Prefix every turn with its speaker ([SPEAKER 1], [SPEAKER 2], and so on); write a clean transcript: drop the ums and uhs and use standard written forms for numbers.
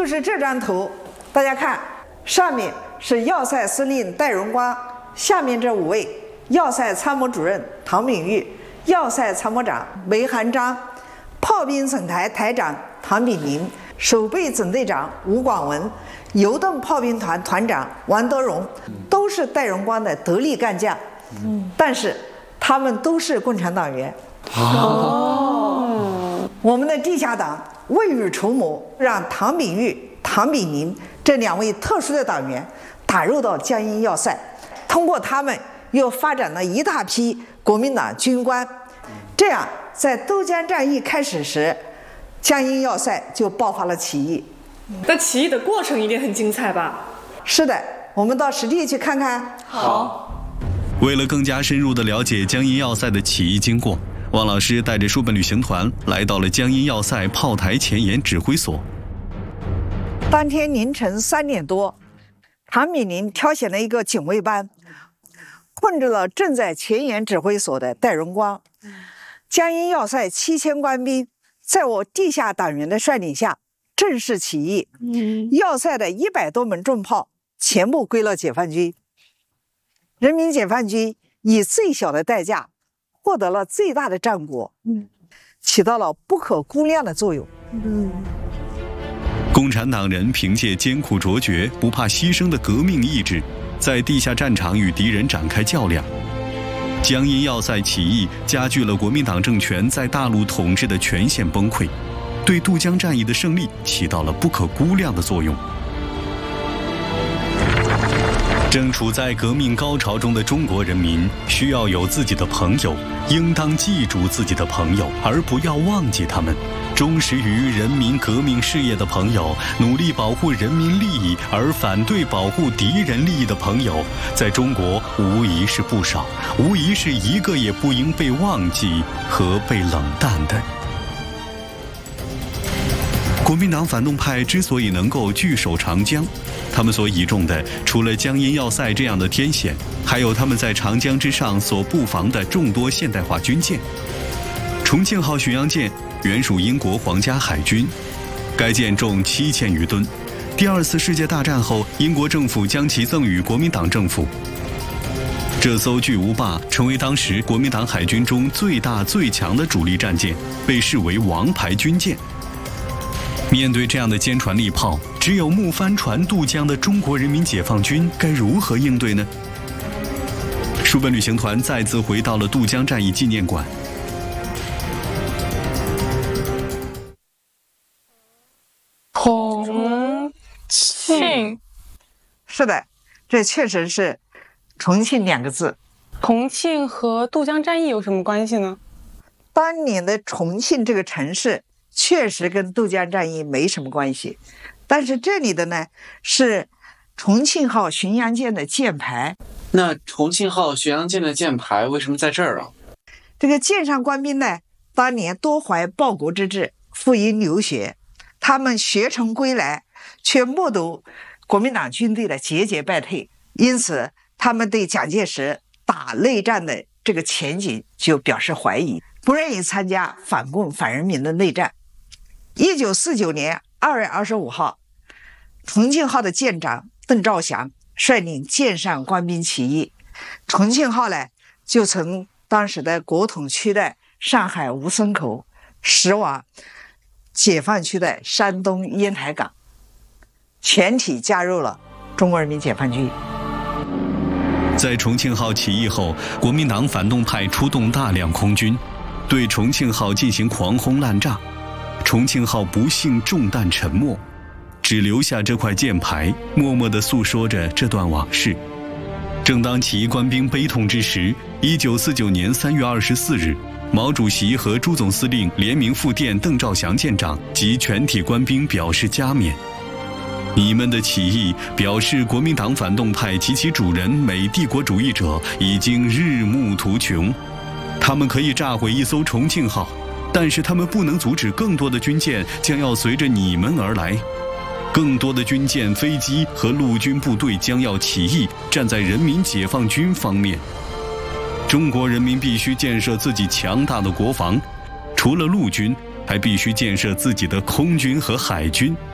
[SPEAKER 1] 就是这张图，大家看，上面是要塞司令戴荣光，下面这5位要塞参谋主任唐炳玉、要塞参谋长梅含章、炮兵总台台长唐炳麟、守备总队长吴广文、游动炮兵团团长王德荣，都是戴荣光的得力干将。但是他们都是共产党员。我们的地下党未雨绸缪，让唐炳玉、唐炳麟这2位特殊的党员打入到江阴要塞，通过他们又发展了一大批国民党军官。这样，在渡江战役开始时，江阴要塞就爆发了起义。
[SPEAKER 2] 那起义的过程一定很精彩吧？
[SPEAKER 1] 是的，我们到实地去看看。
[SPEAKER 2] 好。
[SPEAKER 3] 为了更加深入地了解江阴要塞的起义经过，汪老师带着书本旅行团来到了江阴要塞炮台前沿指挥所。
[SPEAKER 1] 当天凌晨3点多，唐炳麟挑选了一个警卫班，困住了正在前沿指挥所的戴荣光。江阴要塞7000官兵在我地下党员的率领下正式起义。要塞的100多门重炮全部归了解放军。人民解放军以最小的代价获得了最大的战果，起到了不可估量的作用。
[SPEAKER 3] 共产党人凭借艰苦卓绝、不怕牺牲的革命意志，在地下战场与敌人展开较量。江阴要塞起义加剧了国民党政权在大陆统治的全线崩溃，对渡江战役的胜利起到了不可估量的作用。正处在革命高潮中的中国人民需要有自己的朋友，应当记住自己的朋友，而不要忘记他们。忠实于人民革命事业的朋友，努力保护人民利益而反对保护敌人利益的朋友，在中国无疑是不少，无疑是一个也不应被忘记和被冷淡的。国民党反动派之所以能够据守长江，他们所倚重的除了江阴要塞这样的天险，还有他们在长江之上所布防的众多现代化军舰。重庆号巡洋舰原属英国皇家海军，该舰重7000余吨。第2次世界大战后，英国政府将其赠予国民党政府。这艘巨无霸成为当时国民党海军中最大最强的主力战舰，被视为王牌军舰。面对这样的坚船利炮，只有木帆船渡江的中国人民解放军该如何应对呢？书本旅行团再次回到了渡江战役纪念馆。
[SPEAKER 2] 重庆，
[SPEAKER 1] 是的，这确实是重庆2个字。
[SPEAKER 2] 重庆和渡江战役有什么关系呢？
[SPEAKER 1] 当年的重庆这个城市确实跟渡江战役没什么关系，但是这里的呢是重庆号巡洋舰的舰牌。
[SPEAKER 4] 那重庆号巡洋舰的舰牌为什么在这儿啊？
[SPEAKER 1] 这个舰上官兵呢，当年多怀报国之志，赴英留学，他们学成归来，却目睹国民党军队的节节败退，因此他们对蒋介石打内战的这个前景就表示怀疑，不愿意参加反共反人民的内战。1949年2月25号，重庆号的舰长邓兆祥率领舰上官兵起义，重庆号呢就从当时的国统区的上海吴淞口驶往解放区的山东烟台港，全体加入了中国人民解放军。
[SPEAKER 3] 在重庆号起义后，国民党反动派出动大量空军，对重庆号进行狂轰滥炸。重庆号不幸中弹沉没，只留下这块舰牌，默默地诉说着这段往事。正当起义官兵悲痛之时，1949年3月24日，毛主席和朱总司令联名复电邓兆祥舰长及全体官兵表示加冕。你们的起义表示国民党反动派及其主人美帝国主义者已经日暮途穷，他们可以炸毁一艘重庆号，但是他们不能阻止更多的军舰将要随着你们而来。更多的军舰、飞机和陆军部队将要起义，站在人民解放军方面。中国人民必须建设自己强大的国防，除了陆军，还必须建设自己的空军和海军。